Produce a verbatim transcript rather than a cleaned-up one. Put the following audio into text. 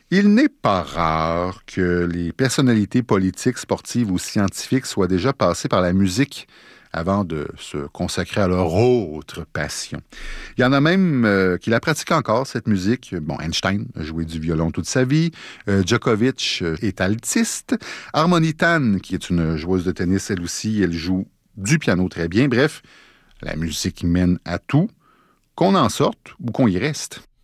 Il n'est pas rare que les personnalités politiques, sportives ou scientifiques soient déjà passées par la musique avant de se consacrer à leur autre passion. Il y en a même euh, qui la pratiquent encore, cette musique. Bon, Einstein a joué du violon toute sa vie. Euh, Djokovic est altiste. Harmony Tan, qui est une joueuse de tennis, elle aussi, elle joue du piano très bien. Bref, la musique mène à tout, qu'on en sorte ou qu'on y reste.